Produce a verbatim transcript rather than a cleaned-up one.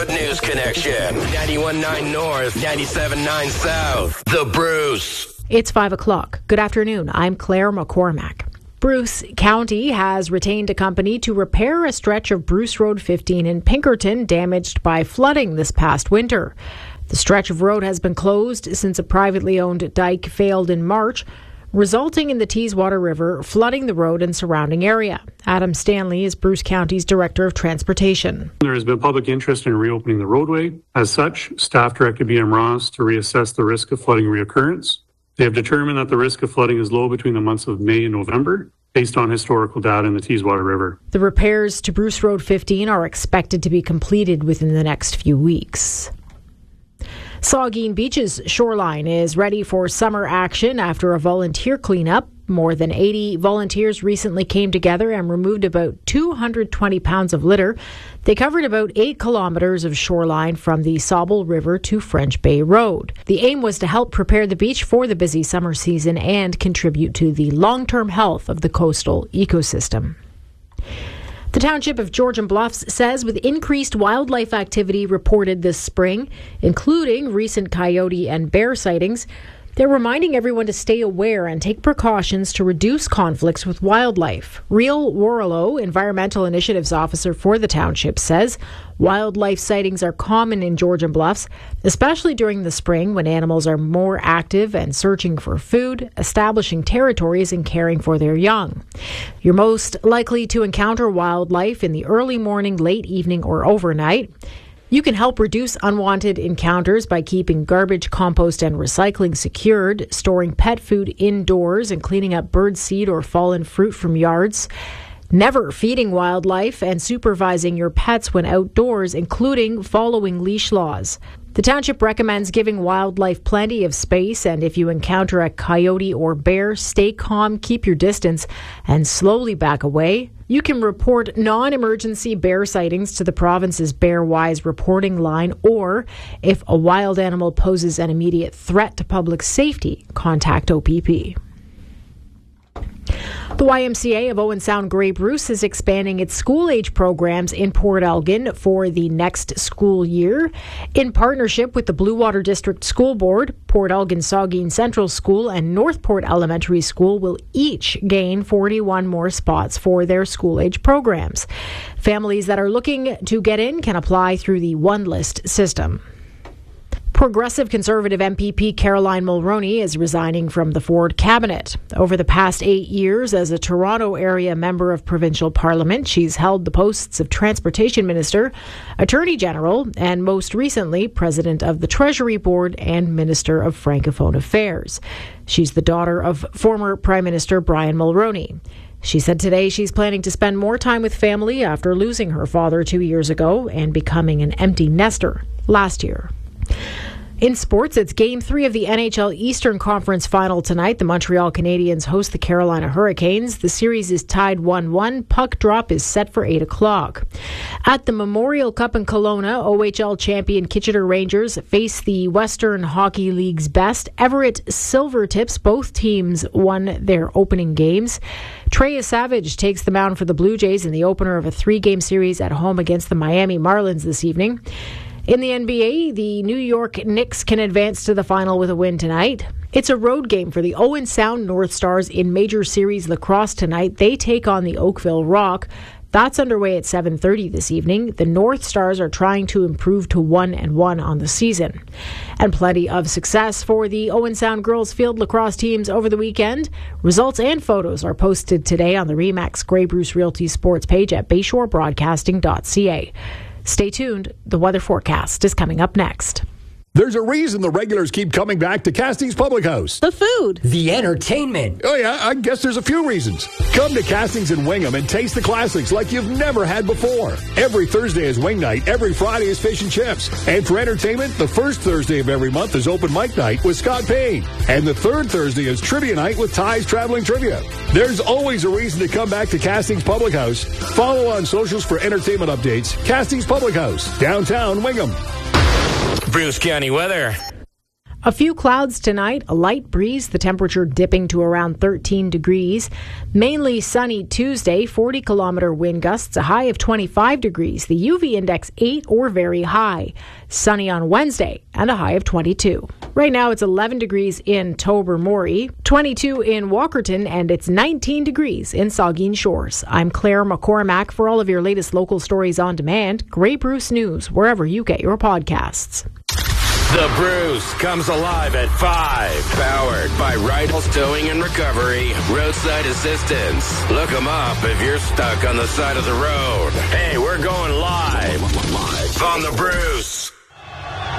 Good News Connection. ninety-one point nine North, ninety-seven point nine South. The Bruce. It's five o'clock. Good afternoon. I'm Claire McCormack. Bruce County has retained a company to repair a stretch of Bruce Road fifteen in Pinkerton damaged by flooding this past winter. The stretch of road has been closed since a privately owned dike failed in March, resulting in the Teeswater River flooding the road and surrounding area. Adam Stanley is Bruce County's Director of Transportation. There has been public interest in reopening the roadway. As such, staff directed B M Ross to reassess the risk of flooding reoccurrence. They have determined that the risk of flooding is low between the months of May and November, based on historical data in the Teeswater River. The repairs to Bruce Road fifteen are expected to be completed within the next few weeks. Saugeen Beach's shoreline is ready for summer action after a volunteer cleanup. More than eighty volunteers recently came together and removed about two hundred twenty pounds of litter. They covered about eight kilometres of shoreline from the Sauble River to French Bay Road. The aim was to help prepare the beach for the busy summer season and contribute to the long-term health of the coastal ecosystem. The township of Georgian Bluffs says with increased wildlife activity reported this spring, including recent coyote and bear sightings, they're reminding everyone to stay aware and take precautions to reduce conflicts with wildlife. Real Warlow, Environmental Initiatives Officer for the township, says wildlife sightings are common in Georgian Bluffs, especially during the spring when animals are more active and searching for food, establishing territories, and caring for their young. You're most likely to encounter wildlife in the early morning, late evening, or overnight. You can help reduce unwanted encounters by keeping garbage, compost, and recycling secured, storing pet food indoors, and cleaning up bird seed or fallen fruit from yards. Never feeding wildlife and supervising your pets when outdoors, including following leash laws. The township recommends giving wildlife plenty of space, and if you encounter a coyote or bear, stay calm, keep your distance, and slowly back away. You can report non-emergency bear sightings to the province's Bearwise reporting line, or if a wild animal poses an immediate threat to public safety, contact O P P. The Y M C A of Owen Sound Grey Bruce is expanding its school-age programs in Port Elgin for the next school year. In partnership with the Blue Water District School Board, Port Elgin Saugeen Central School and Northport Elementary School will each gain forty-one more spots for their school-age programs. Families that are looking to get in can apply through the One List system. Progressive Conservative M P P Caroline Mulroney is resigning from the Ford cabinet. Over the past eight years as a Toronto area member of provincial parliament, she's held the posts of Transportation Minister, Attorney General, and most recently, President of the Treasury Board and Minister of Francophone Affairs. She's the daughter of former Prime Minister Brian Mulroney. She said today she's planning to spend more time with family after losing her father two years ago and becoming an empty nester last year. In sports, it's Game three of the N H L Eastern Conference Final tonight. The Montreal Canadiens host the Carolina Hurricanes. The series is tied one one. Puck drop is set for eight o'clock. At the Memorial Cup in Kelowna, O H L champion Kitchener Rangers face the Western Hockey League's best, Everett Silvertips. Both teams won their opening games. Trey Savage takes the mound for the Blue Jays in the opener of a three-game series at home against the Miami Marlins this evening. In the N B A, the New York Knicks can advance to the final with a win tonight. It's a road game for the Owen Sound North Stars in Major Series Lacrosse tonight. They take on the Oakville Rock. That's underway at seven thirty this evening. The North Stars are trying to improve to one and one on the season. And plenty of success for the Owen Sound girls field lacrosse teams over the weekend. Results and photos are posted today on the Remax Grey Bruce Realty Sports page at bayshore broadcasting dot c a. Stay tuned. The weather forecast is coming up next. There's a reason the regulars keep coming back to Castings Public House. The food. The entertainment. Oh, yeah, I guess there's a few reasons. Come to Castings in Wingham and taste the classics like you've never had before. Every Thursday is wing night. Every Friday is fish and chips. And for entertainment, the first Thursday of every month is open mic night with Scott Payne. And the third Thursday is trivia night with Ty's Traveling Trivia. There's always a reason to come back to Castings Public House. Follow on socials for entertainment updates. Castings Public House, downtown Wingham. Bruce County weather. A few clouds tonight, a light breeze, the temperature dipping to around thirteen degrees. Mainly sunny Tuesday, forty kilometer wind gusts, a high of twenty-five degrees. The U V index eight or very high. Sunny on Wednesday and a high of twenty-two. Right now it's eleven degrees in Tobermory, twenty-two in Walkerton, and it's nineteen degrees in Saugeen Shores. I'm Claire McCormack. For all of your latest local stories on demand, Grey Bruce News, wherever you get your podcasts. The Bruce comes alive at five. Powered by Rydell's Towing and Recovery. Roadside assistance. Look them up if you're stuck on the side of the road. Hey, we're going live. Live on The Bruce.